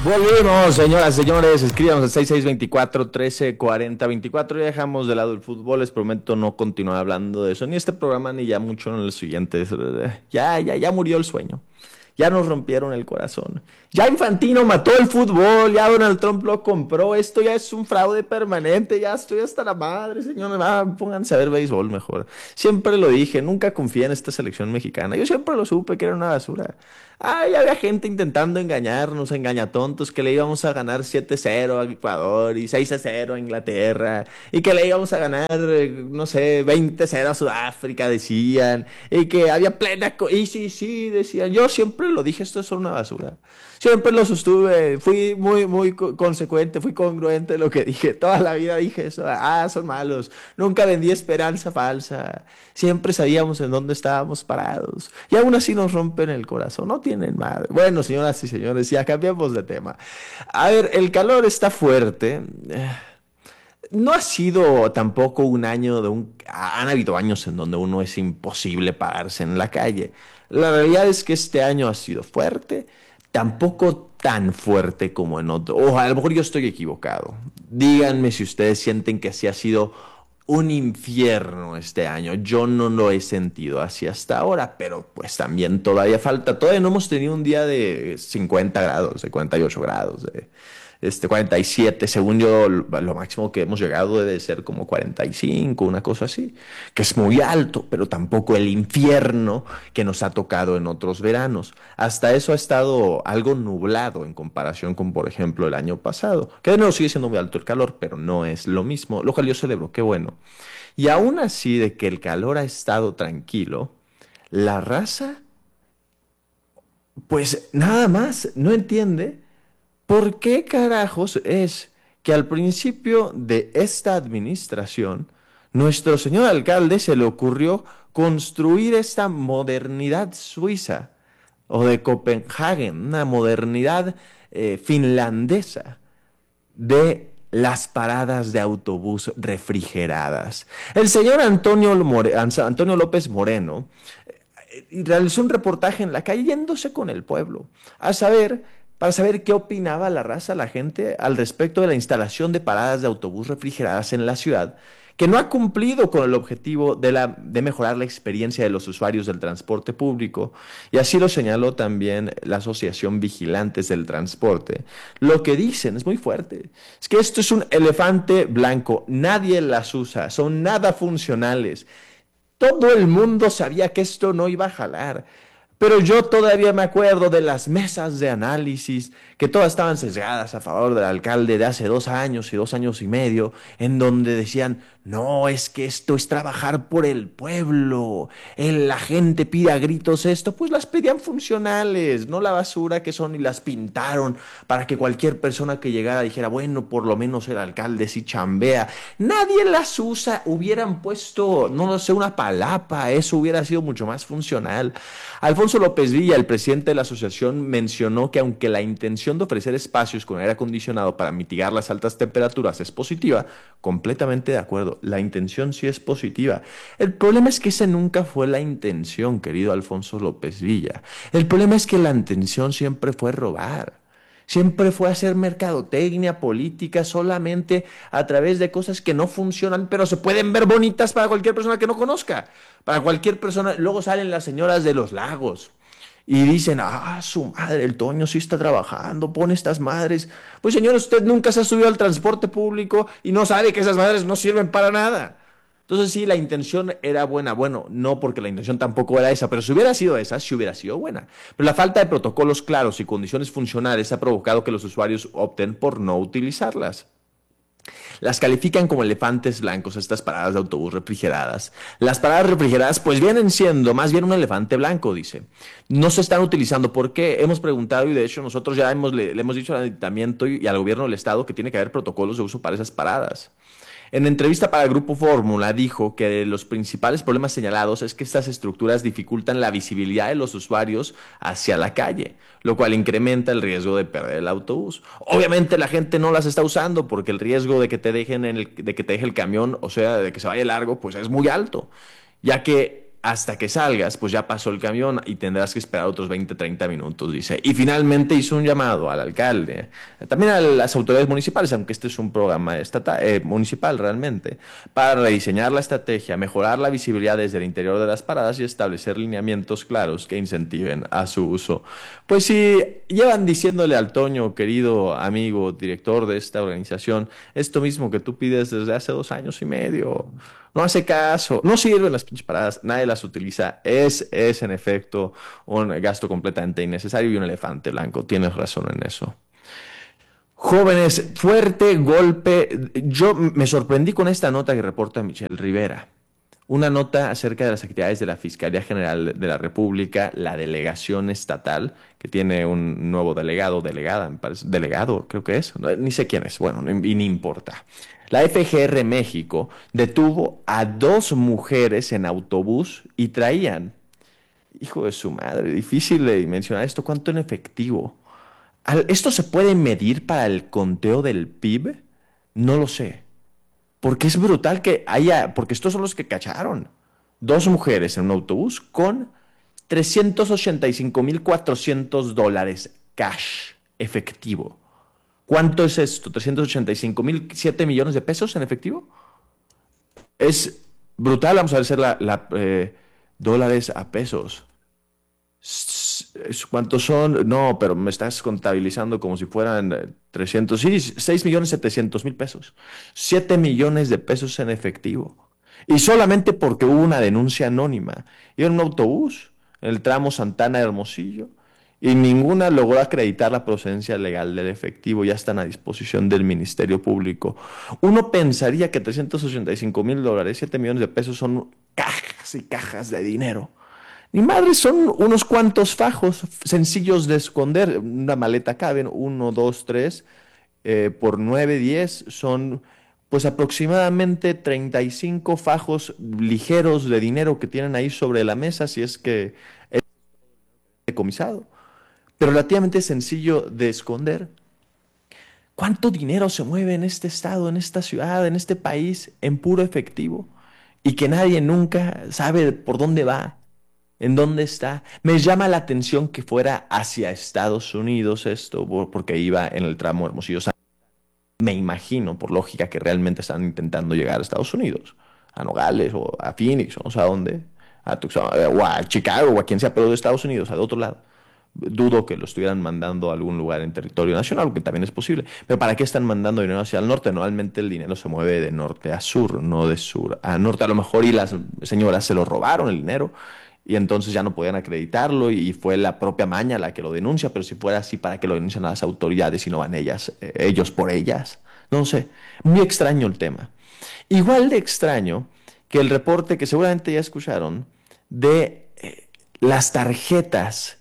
Volvimos, señoras, señores, escríbanos al 6624-1340-24. Ya dejamos de lado el fútbol, les prometo no continuar hablando de eso, ni este programa, ni ya mucho en el siguiente. Ya murió el sueño. Ya nos rompieron el corazón. Ya Infantino mató el fútbol, ya Donald Trump lo compró. Esto ya es un fraude permanente, ya estoy hasta la madre, señores. Pónganse a ver béisbol mejor. Siempre lo dije, nunca confié en esta selección mexicana. Yo siempre lo supe que era una basura. Ay, había gente intentando engañarnos, engañatontos, que le íbamos a ganar 7-0 a Ecuador y 6-0 a Inglaterra, y que le íbamos a ganar, no sé, 20-0 a Sudáfrica, decían, y que había y sí, decían. Yo siempre lo dije, esto es una basura. Siempre lo sostuve, fui muy consecuente, fui congruente en lo que dije. Toda la vida dije eso, son malos. Nunca vendí esperanza falsa. Siempre sabíamos en dónde estábamos parados. Y aún así nos rompen el corazón. No tienen madre. Bueno, señoras y señores, ya cambiamos de tema. A ver, el calor está fuerte. No ha sido tampoco un año de un... Han habido años en donde uno es imposible pararse en la calle. La realidad es que este año ha sido fuerte, tampoco tan fuerte como en otro. O a lo mejor yo estoy equivocado. Díganme si ustedes sienten que sí ha sido un infierno este año. Yo no lo he sentido así hasta ahora, pero pues también todavía falta. Todavía no hemos tenido un día de 50 grados, de 48 grados, de 47. Según yo, lo máximo que hemos llegado debe ser como 45, una cosa así, que es muy alto, pero tampoco el infierno que nos ha tocado en otros veranos. Hasta eso ha estado algo nublado en comparación con, por ejemplo, el año pasado, que de nuevo sigue siendo muy alto el calor, pero no es lo mismo, lo cual yo celebro, qué bueno. Y aún así de que el calor ha estado tranquilo, la raza, pues nada más, no entiende. ¿Por qué carajos es que al principio de esta administración, nuestro señor alcalde se le ocurrió construir esta modernidad suiza o de Copenhagen, una modernidad finlandesa de las paradas de autobús refrigeradas? El señor Antonio López Moreno realizó un reportaje en la calle yéndose con el pueblo a saber, para saber qué opinaba la raza, la gente, al respecto de la instalación de paradas de autobús refrigeradas en la ciudad, que no ha cumplido con el objetivo de mejorar la experiencia de los usuarios del transporte público, y así lo señaló también la Asociación Vigilantes del Transporte. Lo que dicen es muy fuerte, es que esto es un elefante blanco, nadie las usa, son nada funcionales. Todo el mundo sabía que esto no iba a jalar. Pero yo todavía me acuerdo de las mesas de análisis, que todas estaban sesgadas a favor del alcalde de hace 2 años y 2 años y medio, en donde decían, no, es que esto es trabajar por el pueblo, la gente pide a gritos esto, pues las pedían funcionales, no la basura que son, y las pintaron para que cualquier persona que llegara dijera, bueno, por lo menos el alcalde sí chambea. Nadie las usa, hubieran puesto, no lo sé, una palapa, eso hubiera sido mucho más funcional. Alfonso López Villa, el presidente de la asociación, mencionó que aunque la intención de ofrecer espacios con aire acondicionado para mitigar las altas temperaturas es positiva, completamente de acuerdo, la intención sí es positiva. El problema es que esa nunca fue la intención, querido Alfonso López Villa. El problema es que la intención siempre fue robar. Siempre fue hacer mercadotecnia política solamente a través de cosas que no funcionan, pero se pueden ver bonitas para cualquier persona que no conozca. Para cualquier persona. Luego salen las señoras de los lagos y dicen, su madre, el Toño sí está trabajando, pone estas madres. Pues señor, usted nunca se ha subido al transporte público y no sabe que esas madres no sirven para nada. Entonces sí, la intención era buena. Bueno, no porque la intención tampoco era esa, pero si hubiera sido esa, sí hubiera sido buena. Pero la falta de protocolos claros y condiciones funcionales ha provocado que los usuarios opten por no utilizarlas. Las califican como elefantes blancos estas paradas de autobús refrigeradas. Las paradas refrigeradas pues vienen siendo más bien un elefante blanco, dice. No se están utilizando. ¿Por qué? Hemos preguntado y de hecho nosotros ya le hemos dicho al ayuntamiento y al gobierno del estado que tiene que haber protocolos de uso para esas paradas. En entrevista para el Grupo Fórmula dijo que los principales problemas señalados es que estas estructuras dificultan la visibilidad de los usuarios hacia la calle, lo cual incrementa el riesgo de perder el autobús. Obviamente la gente no las está usando porque el riesgo de que te dejen de que te deje el camión, o sea, de que se vaya largo, pues es muy alto, ya que hasta que salgas, pues ya pasó el camión y tendrás que esperar otros 20, 30 minutos, dice. Y finalmente hizo un llamado al alcalde, también a las autoridades municipales, aunque este es un programa estatal, municipal realmente, para rediseñar la estrategia, mejorar la visibilidad desde el interior de las paradas y establecer lineamientos claros que incentiven a su uso. Pues si llevan diciéndole al Toño, querido amigo, director de esta organización, esto mismo que tú pides desde hace 2 años y medio. No hace caso, no sirven las pinches paradas, nadie las utiliza. Es en efecto un gasto completamente innecesario y un elefante blanco. Tienes razón en eso. Jóvenes, fuerte golpe. Yo me sorprendí con esta nota que reporta Michelle Rivera. Una nota acerca de las actividades de la Fiscalía General de la República, la delegación estatal, que tiene un nuevo delegado, delegada, me parece, delegado, creo que es, ni sé quién es, bueno, y ni importa. La FGR México detuvo a 2 mujeres en autobús y traían, hijo de su madre, difícil de dimensionar esto, ¿cuánto en efectivo? ¿Esto se puede medir para el conteo del PIB? No lo sé. Porque es brutal que haya, porque estos son los que cacharon. 2 mujeres en un autobús con 385.400 dólares cash, efectivo. ¿Cuánto es esto? 385.000, 7 millones de pesos en efectivo. Es brutal, vamos a ver dólares a pesos. ¿Cuántos son? No, pero me estás contabilizando como si fueran 300, sí, 6.700.000 pesos. 7 millones de pesos en efectivo. Y solamente porque hubo una denuncia anónima. Iba en un autobús, en el tramo Santana Hermosillo, y ninguna logró acreditar la procedencia legal del efectivo. Ya están a disposición del Ministerio Público. Uno pensaría que 385.000 dólares, 7 millones de pesos son cajas y cajas de dinero. Ni madre, son unos cuantos fajos sencillos de esconder. Una maleta caben, uno, dos, tres, por 9, 10, son pues aproximadamente 35 fajos ligeros de dinero que tienen ahí sobre la mesa, si es que es decomisado. Pero relativamente sencillo de esconder. ¿Cuánto dinero se mueve en este estado, en esta ciudad, en este país, en puro efectivo? Y que nadie nunca sabe por dónde va. ¿En dónde está? Me llama la atención que fuera hacia Estados Unidos esto, porque iba en el tramo Hermosillo. Me imagino, por lógica, que realmente están intentando llegar a Estados Unidos, a Nogales o a Phoenix, o no sé a dónde, a Tucson, o a Chicago o a quien sea, pero de Estados Unidos, al otro lado. Dudo que lo estuvieran mandando a algún lugar en territorio nacional, que también es posible. Pero ¿para qué están mandando dinero hacia el norte? Normalmente el dinero se mueve de norte a sur, no de sur a norte. A lo mejor y las señoras se lo robaron el dinero y entonces ya no podían acreditarlo y fue la propia Maña la que lo denuncia, pero si fuera así, ¿para qué lo denuncian a las autoridades y no van ellas, ellos por ellas? No sé, muy extraño el tema. Igual de extraño que el reporte que seguramente ya escucharon de las tarjetas,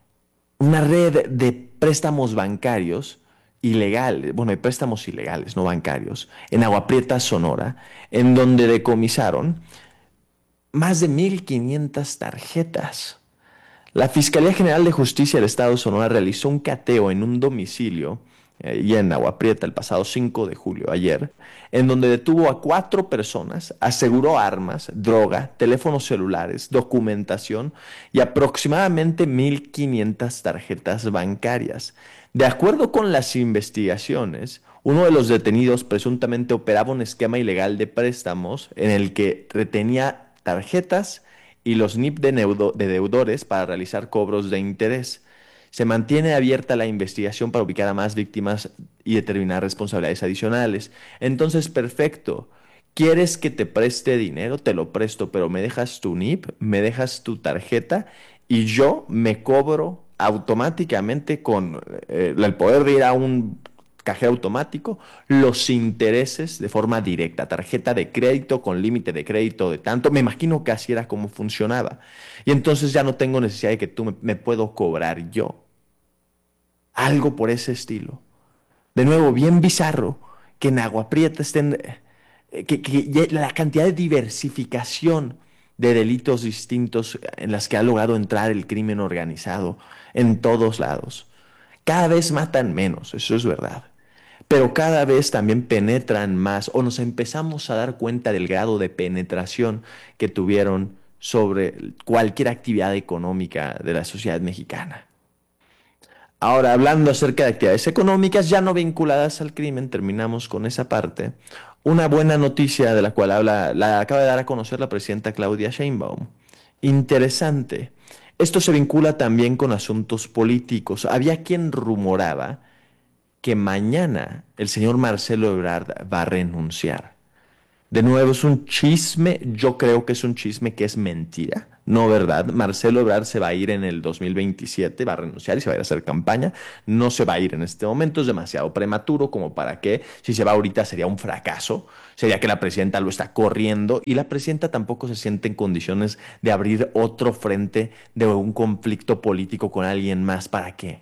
una red de préstamos bancarios ilegales, bueno, de préstamos ilegales, no bancarios, en Agua Prieta, Sonora, en donde decomisaron más de 1.500 tarjetas. La Fiscalía General de Justicia del Estado de Sonora realizó un cateo en un domicilio y en Agua Prieta el pasado 5 de julio, ayer, en donde detuvo a 4 personas, aseguró armas, droga, teléfonos celulares, documentación y aproximadamente 1.500 tarjetas bancarias. De acuerdo con las investigaciones, uno de los detenidos presuntamente operaba un esquema ilegal de préstamos en el que retenía tarjetas y los NIP de deudores para realizar cobros de interés. Se mantiene abierta la investigación para ubicar a más víctimas y determinar responsabilidades adicionales. Entonces, perfecto. ¿Quieres que te preste dinero? Te lo presto, pero me dejas tu NIP, me dejas tu tarjeta y yo me cobro automáticamente con el poder de ir a un cajero automático, los intereses de forma directa, tarjeta de crédito con límite de crédito de tanto. Me imagino que así era como funcionaba. Y entonces ya no tengo necesidad de que tú me puedo cobrar yo. Algo por ese estilo. De nuevo, bien bizarro que en Agua Prieta estén, que la cantidad de diversificación de delitos distintos en las que ha logrado entrar el crimen organizado en todos lados. Cada vez matan menos, eso es verdad. Pero cada vez también penetran más o nos empezamos a dar cuenta del grado de penetración que tuvieron sobre cualquier actividad económica de la sociedad mexicana. Ahora, hablando acerca de actividades económicas ya no vinculadas al crimen, terminamos con esa parte. Una buena noticia de la cual la acaba de dar a conocer la presidenta Claudia Sheinbaum. Interesante. Esto se vincula también con asuntos políticos. Había quien rumoraba que mañana el señor Marcelo Ebrard va a renunciar. De nuevo, es un chisme, yo creo que es un chisme que es mentira, no verdad. Marcelo Ebrard se va a ir en el 2027, va a renunciar y se va a ir a hacer campaña. No se va a ir en este momento, es demasiado prematuro como para que, si se va ahorita sería un fracaso, sería que la presidenta lo está corriendo y la presidenta tampoco se siente en condiciones de abrir otro frente de un conflicto político con alguien más. ¿Para qué?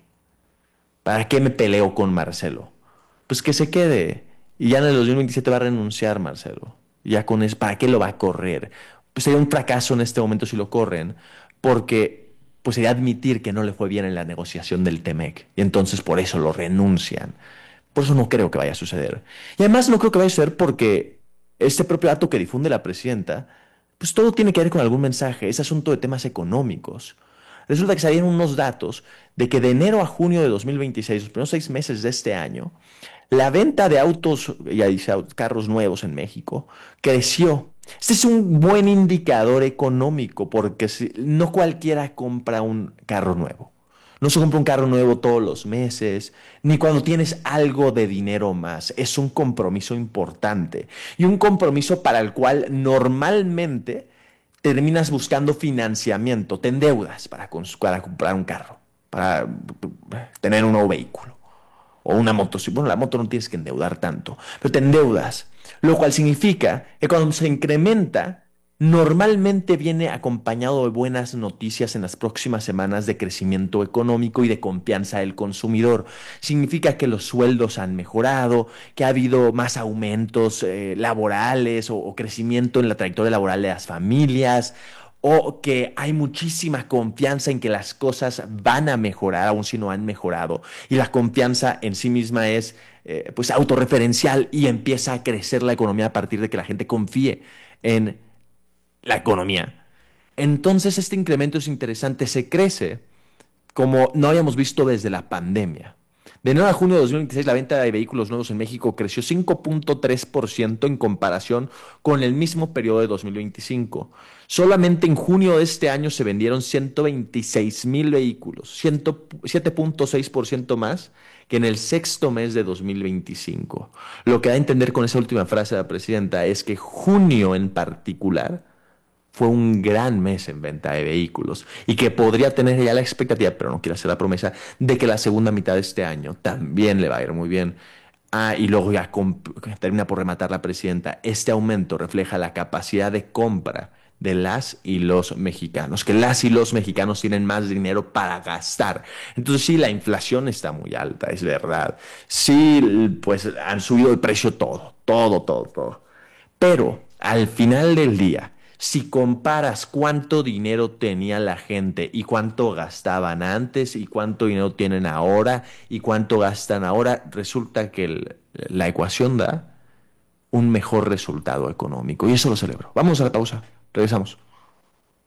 ¿Para qué me peleo con Marcelo? Pues que se quede. Y ya en el 2027 va a renunciar Marcelo. Ya con eso, ¿para qué lo va a correr? Pues sería un fracaso en este momento si lo corren, porque pues sería admitir que no le fue bien en la negociación del Temec. Y entonces por eso lo renuncian. Por eso no creo que vaya a suceder. Y además no creo que vaya a suceder porque este propio dato que difunde la presidenta, pues todo tiene que ver con algún mensaje. Es asunto de temas económicos. Resulta que salieron unos datos de que de enero a junio de 2026, los primeros 6 meses de este año, la venta de autos, ya dice, carros nuevos en México, creció. Este es un buen indicador económico porque no cualquiera compra un carro nuevo. No se compra un carro nuevo todos los meses, ni cuando tienes algo de dinero más. Es un compromiso importante y un compromiso para el cual normalmente terminas buscando financiamiento, te endeudas para comprar un carro, para tener un nuevo vehículo o una moto. Bueno, la moto no tienes que endeudar tanto, pero te endeudas, lo cual significa que cuando se incrementa, normalmente viene acompañado de buenas noticias en las próximas semanas de crecimiento económico y de confianza del consumidor. Significa que los sueldos han mejorado, que ha habido más aumentos laborales o crecimiento en la trayectoria laboral de las familias, o que hay muchísima confianza en que las cosas van a mejorar, aun si no han mejorado. Y la confianza en sí misma es pues autorreferencial y empieza a crecer la economía a partir de que la gente confíe en la economía. Entonces este incremento es interesante, se crece como no habíamos visto desde la pandemia. De enero a junio de 2026, la venta de vehículos nuevos en México creció 5.3% en comparación con el mismo periodo de 2025. Solamente en junio de este año se vendieron 126,000 vehículos, 7.6% más que en el sexto mes de 2025. Lo que da a entender con esa última frase de la presidenta es que junio en particular fue un gran mes en venta de vehículos y que podría tener ya la expectativa, pero no quiero hacer la promesa, de que la segunda mitad de este año también le va a ir muy bien. Y luego ya termina por rematar la presidenta. Este aumento refleja la capacidad de compra de las y los mexicanos, que las y los mexicanos tienen más dinero para gastar. Entonces sí, la inflación está muy alta, es verdad. Sí, pues han subido el precio todo. Pero al final del día, si comparas cuánto dinero tenía la gente y cuánto gastaban antes y cuánto dinero tienen ahora y cuánto gastan ahora, resulta que la ecuación da un mejor resultado económico. Y eso lo celebro. Vamos a la pausa. Regresamos.